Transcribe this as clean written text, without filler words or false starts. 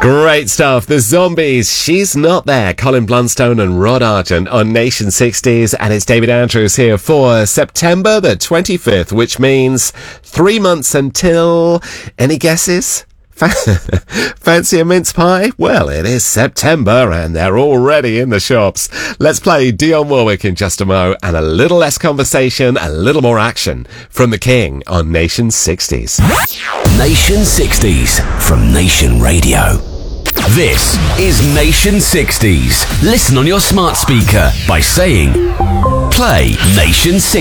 Great stuff. The Zombies, She's Not There. Colin Blunstone and Rod Argent on Nation 60s. And it's David Andrews here for September the 25th, which means 3 months until... Any guesses? Fancy a mince pie? Well, it is September and they're already in the shops. Let's play Dionne Warwick in just a mo, and a little less conversation, a little more action from the King on Nation 60s. Nation 60s from Nation Radio. This is Nation 60s. Listen on your smart speaker by saying, play Nation 60s.